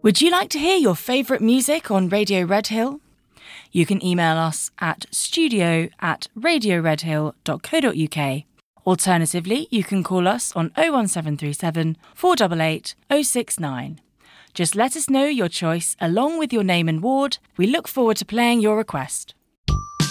Would you like to hear your favourite music on Radio Redhill? You can email us at studio@radioredhill.co.uk. Alternatively, you can call us on 01737 488 069. Just let us know your choice along with your name and ward. We look forward to playing your request.